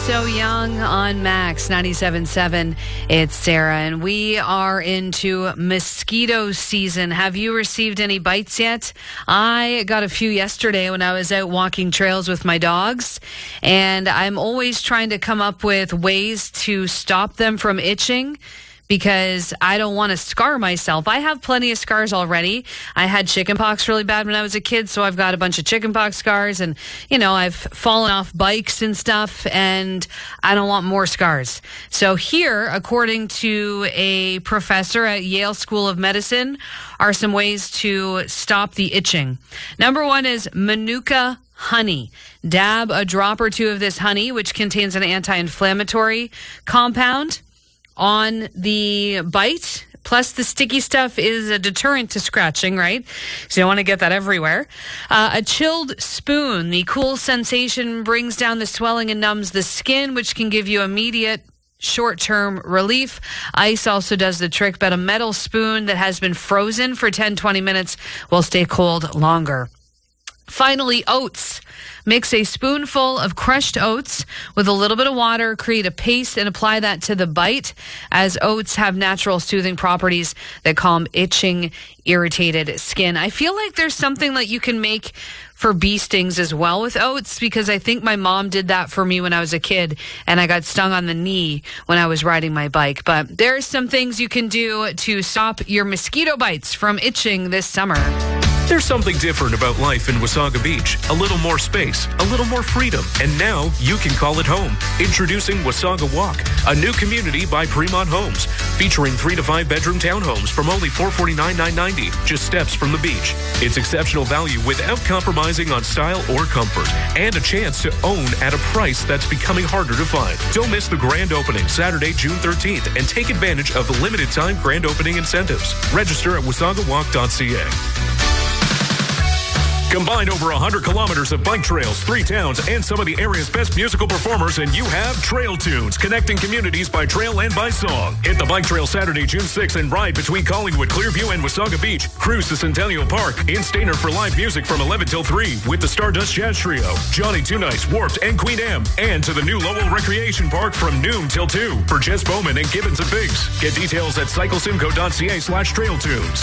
So Young on Max 97.7. It's Sarah, and we are into mosquito season. Have you received any bites yet? I got a few yesterday when I was out walking trails with my dogs, and I'm always trying to come up with ways to stop them from itching, because I don't want to scar myself. I have plenty of scars already. I had chickenpox really bad when I was a kid, so I've got a bunch of chickenpox scars, and, I've fallen off bikes and stuff, and I don't want more scars. So here, according to a professor at Yale School of Medicine, are some ways to stop the itching. Number one is Manuka honey. Dab a drop or two of this honey, which contains an anti-inflammatory compound, on the bite. Plus, the sticky stuff is a deterrent to scratching, right? So you don't want to get that everywhere. A chilled spoon. The cool sensation brings down the swelling and numbs the skin, which can give you immediate short-term relief. Ice also does the trick, but a metal spoon that has been frozen for 10-20 minutes will stay cold longer. Finally, oats. Mix a spoonful of crushed oats with a little bit of water, create a paste, and apply that to the bite, as oats have natural soothing properties that calm itching, irritated skin. I feel like there's something that you can make for bee stings as well with oats, because I think my mom did that for me when I was a kid, and I got stung on the knee when I was riding my bike. But there are some things you can do to stop your mosquito bites from itching this summer. There's something different about life in Wasaga Beach. A little more space, a little more freedom, and now you can call it home. Introducing Wasaga Walk, a new community by Fremont Homes, featuring 3 to 5 bedroom townhomes from only $449,990, just steps from the beach. It's exceptional value without compromising on style or comfort, and a chance to own at a price that's becoming harder to find. Don't miss the grand opening Saturday, June 13th, and take advantage of the limited time grand opening incentives. Register at wasagawalk.ca. Combine over 100 kilometers of bike trails, 3 towns, and some of the area's best musical performers, and you have Trail Tunes, connecting communities by trail and by song. Hit the bike trail Saturday, June 6th, and ride between Collingwood, Clearview, and Wasaga Beach. Cruise to Centennial Park in Stayner for live music from 11 till 3 with the Stardust Jazz Trio, Johnny Two Nice, Warped, and Queen M. And to the new Lowell Recreation Park from noon till 2 for Jess Bowman and Gibbons and Biggs. Get details at cyclesimco.ca/trailtunes.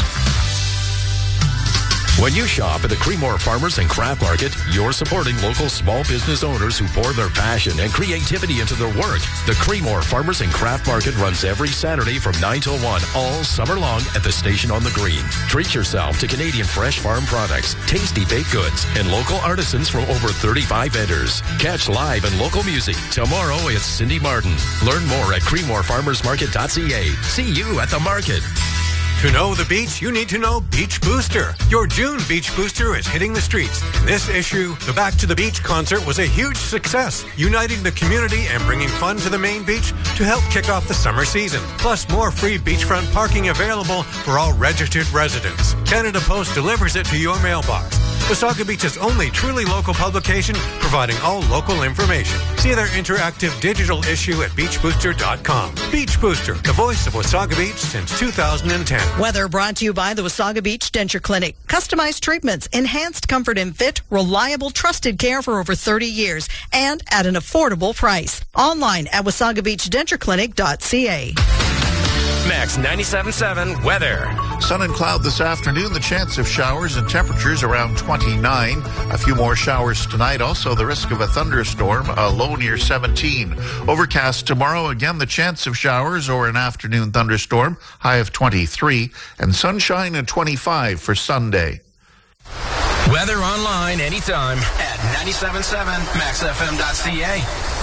When you shop at the Creemore Farmers and Craft Market, you're supporting local small business owners who pour their passion and creativity into their work. The Creemore Farmers and Craft Market runs every Saturday from 9 till 1 all summer long at the station on the green. Treat yourself to Canadian fresh farm products, tasty baked goods, and local artisans from over 35 vendors. Catch live and local music. Tomorrow, it's Cindy Martin. Learn more at creemorefarmersmarket.ca. See you at the market. To know the beach, you need to know Beach Booster. Your June Beach Booster is hitting the streets. In this issue, the Back to the Beach concert was a huge success, uniting the community and bringing fun to the main beach to help kick off the summer season. Plus, more free beachfront parking available for all registered residents. Canada Post delivers it to your mailbox. Wasaga Beach's only truly local publication, providing all local information. See their interactive digital issue at beachbooster.com. Beach Booster, the voice of Wasaga Beach since 2010. Weather brought to you by the Wasaga Beach Denture Clinic. Customized treatments, enhanced comfort and fit, reliable, trusted care for over 30 years, and at an affordable price. Online at wasagabeachdentureclinic.ca. Max 97.7 weather. Sun and cloud this afternoon. The chance of showers and temperatures around 29. A few more showers tonight. Also, the risk of a thunderstorm, a low near 17. Overcast tomorrow. Again, the chance of showers or an afternoon thunderstorm. High of 23. And sunshine at 25 for Sunday. Weather online anytime at 97.7maxfm.ca.